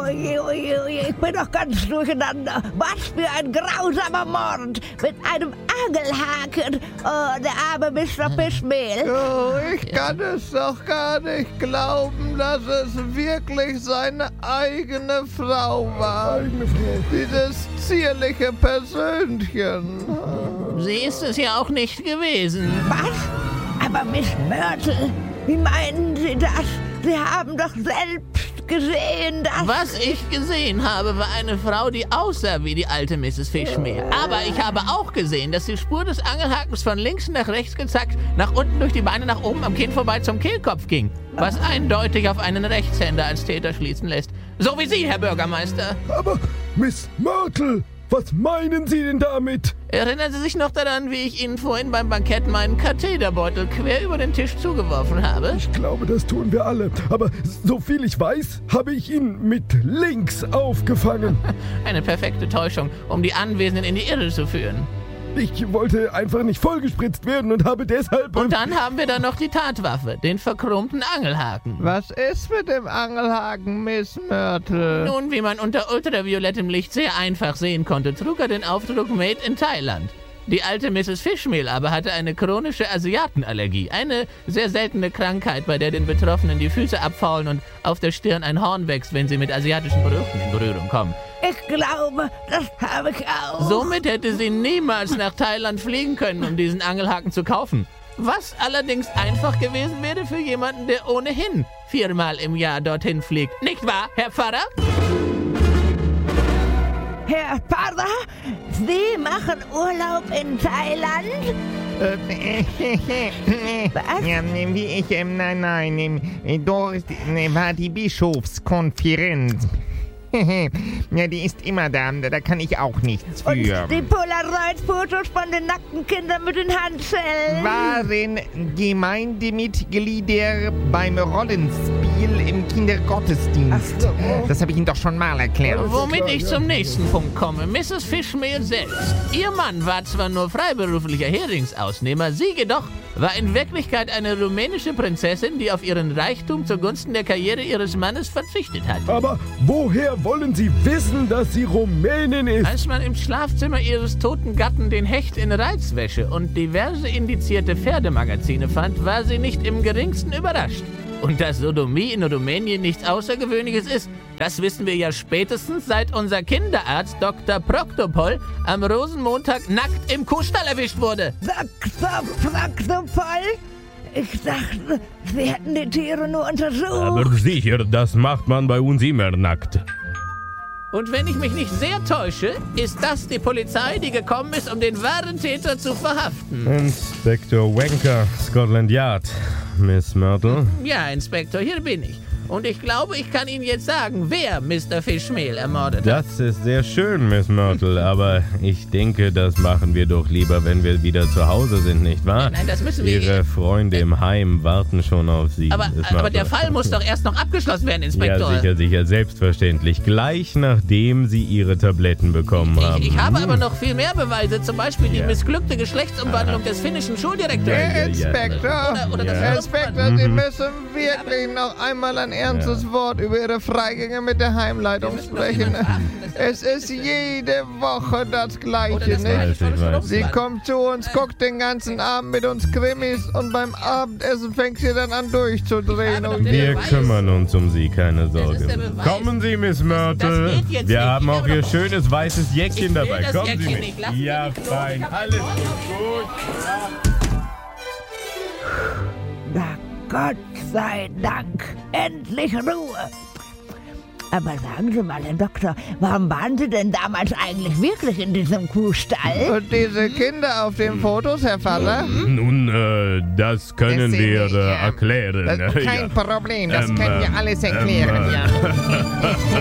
oje, oje, oje, ich bin doch ganz durcheinander. Was für ein grausamer Mord mit einem Angelhaken. Oh, der arme Mr. Fischmehl. Oh, ich kann es doch gar nicht glauben, dass es wirklich seine eigene Frau war. Dieses zierliche Persönchen. Sie ist es ja auch nicht gewesen. Was? Aber Miss Myrtle, wie meinen Sie das? Sie haben doch selbst gesehen, dass... Was ich gesehen habe, war eine Frau, die aussah wie die alte Mrs. Fischmehl. Aber ich habe auch gesehen, dass die Spur des Angelhakens von links nach rechts gezackt, nach unten durch die Beine, nach oben am Kinn vorbei zum Kehlkopf ging. Was eindeutig auf einen Rechtshänder als Täter schließen lässt. So wie Sie, Herr Bürgermeister. Aber, Miss Myrtle, was meinen Sie denn damit? Erinnern Sie sich noch daran, wie ich Ihnen vorhin beim Bankett meinen Katheterbeutel quer über den Tisch zugeworfen habe? Ich glaube, das tun wir alle. Aber soviel ich weiß, habe ich ihn mit links aufgefangen. Eine perfekte Täuschung, um die Anwesenden in die Irre zu führen. Ich wollte einfach nicht vollgespritzt werden und habe deshalb... Und dann haben wir da noch die Tatwaffe, den verchromten Angelhaken. Was ist mit dem Angelhaken, Miss Myrtle? Nun, wie man unter ultraviolettem Licht sehr einfach sehen konnte, trug er den Aufdruck Made in Thailand. Die alte Mrs. Fischmehl aber hatte eine chronische Asiatenallergie, eine sehr seltene Krankheit, bei der den Betroffenen die Füße abfaulen und auf der Stirn ein Horn wächst, wenn sie mit asiatischen Produkten in Berührung kommen. Ich glaube, das habe ich auch. Somit hätte sie niemals nach Thailand fliegen können, um diesen Angelhaken zu kaufen. Was allerdings einfach gewesen wäre für jemanden, der ohnehin 4-mal im Jahr dorthin fliegt. Nicht wahr, Herr Pfarrer? Herr Pfarrer, Sie machen Urlaub in Thailand? Was? Ja, wie ich, nein, dort war die Bischofskonferenz. Ja, die ist immer da kann ich auch nichts für. Und die Polaroid-Fotos von den nackten Kindern mit den Handschellen? Waren Gemeindemitglieder beim Rollenspiel im Kindergottesdienst. Ach so. Das habe ich Ihnen doch schon mal erklärt. Womit ich zum nächsten Punkt komme. Mrs. Fischmehl selbst. Ihr Mann war zwar nur freiberuflicher Heringsausnehmer, sie jedoch war in Wirklichkeit eine rumänische Prinzessin, die auf ihren Reichtum zugunsten der Karriere ihres Mannes verzichtet hat. Aber woher wollen Sie wissen, dass sie Rumänin ist? Als man im Schlafzimmer ihres toten Gatten den Hecht in Reizwäsche und diverse indizierte Pferdemagazine fand, war sie nicht im geringsten überrascht. Und dass Sodomie in Rumänien nichts Außergewöhnliches ist, das wissen wir ja spätestens, seit unser Kinderarzt Dr. Proktopol am Rosenmontag nackt im Kuhstall erwischt wurde. Dr. Proktopol? Ich dachte, Sie hätten die Tiere nur untersucht. Aber sicher, das macht man bei uns immer nackt. Und wenn ich mich nicht sehr täusche, ist das die Polizei, die gekommen ist, um den wahren Täter zu verhaften. Inspektor Wanker, Scotland Yard. Miss Myrtle? Ja, Inspektor, hier bin ich. Und ich glaube, ich kann Ihnen jetzt sagen, wer Mr. Fischmehl ermordet hat. Das ist sehr schön, Miss Myrtle, aber ich denke, das machen wir doch lieber, wenn wir wieder zu Hause sind, nicht wahr? Nein, das müssen wir... Ihre Freunde im Heim warten schon auf Sie. Aber der Fall muss doch erst noch abgeschlossen werden, Inspektor. Ja, sicher, selbstverständlich. Gleich nachdem Sie Ihre Tabletten bekommen haben. Ich habe aber noch viel mehr Beweise, zum Beispiel die missglückte Geschlechtsumwandlung des finnischen Schuldirektors. Inspektor, Oder das Inspektor, Sie müssen wirklich noch einmal ein ernstes Wort über Ihre Freigänge mit der Heimleitung sprechen. Es ist jede Woche das Gleiche, nicht? weiß. Sie kommt zu uns, guckt den ganzen Abend mit uns Krimis und beim Abendessen fängt sie dann an durchzudrehen. Wir kümmern uns um Sie, keine Sorge. der Beweis. Kommen Sie, Miss Myrtle. Das geht jetzt Wir nicht. haben auch Ihr schönes weißes Jäckchen Ich will dabei. das Kommen Sie Jäckchen mit. nicht. Lassen Sie Ja, mich los. fein. Alles gut. Na Gott sei Dank, endlich Ruhe. Aber sagen Sie mal, Herr Doktor, warum waren Sie denn damals eigentlich wirklich in diesem Kuhstall? Und diese Kinder auf den Fotos, Herr Pfarrer? Nun, das können Das wir ja. erklären. Das ist kein Ja. Problem, das können wir alles erklären. Ja.